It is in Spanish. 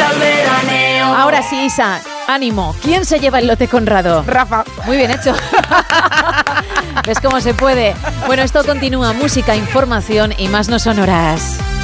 gusta el veraneo. Ahora sí, Isa, ánimo. ¿Quién se lleva el lote Conrado? Rafa. Muy bien hecho. ¿Ves cómo se puede? Bueno, esto continúa. Música, información y más no sonoras.